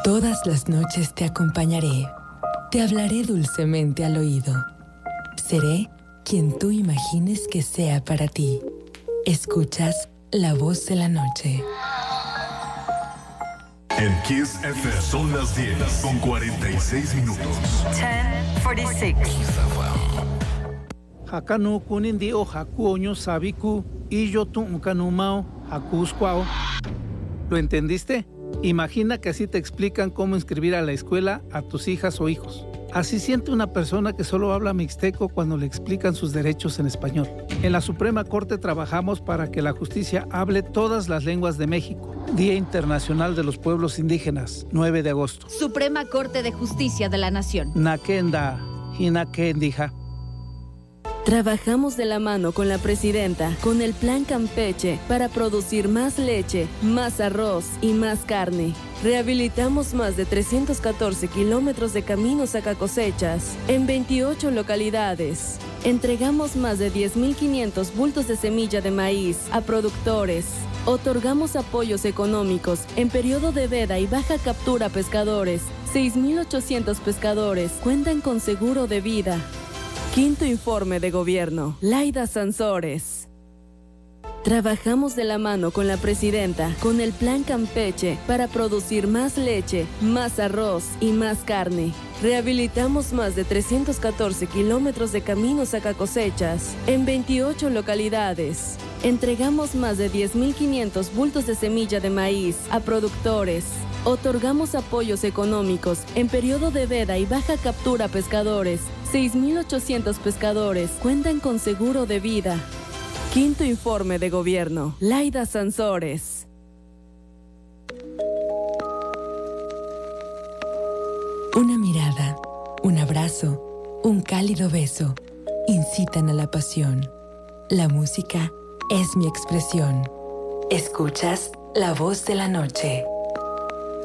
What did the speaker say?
Todas las noches te acompañaré. Te hablaré dulcemente al oído. Seré quien tú imagines que sea para ti. Escuchas La Voz de la Noche. En Kiss FM son las 10:46. 10:46. Hakanu kunindi o haku oño sabiku y yo tu unkanumao hakuskwao. ¿Lo entendiste? Imagina que así te explican cómo inscribir a la escuela a tus hijas o hijos. Así siente una persona que solo habla mixteco cuando le explican sus derechos en español. En la Suprema Corte trabajamos para que la justicia hable todas las lenguas de México. Día Internacional de los Pueblos Indígenas, 9 de agosto. Suprema Corte de Justicia de la Nación. Nakenda, Hinakendija. Trabajamos de la mano con la presidenta, con el Plan Campeche, para producir más leche, más arroz y más carne. Rehabilitamos más de 314 kilómetros de caminos a cosechas en 28 localidades. Entregamos más de 10.500 bultos de semilla de maíz a productores. Otorgamos apoyos económicos en periodo de veda y baja captura a pescadores. 6.800 pescadores cuentan con seguro de vida. Quinto informe de gobierno. Laida Sansores. Trabajamos de la mano con la presidenta, con el Plan Campeche, para producir más leche, más arroz y más carne. Rehabilitamos más de 314 kilómetros de caminos a cosechas en 28 localidades. Entregamos más de 10.500 bultos de semilla de maíz a productores. Otorgamos apoyos económicos en periodo de veda y baja captura a pescadores. 6.800 pescadores cuentan con seguro de vida. Quinto informe de gobierno. Laida Sansores. Una mirada, un abrazo, un cálido beso incitan a la pasión. La música es mi expresión. Escuchas La Voz de la Noche.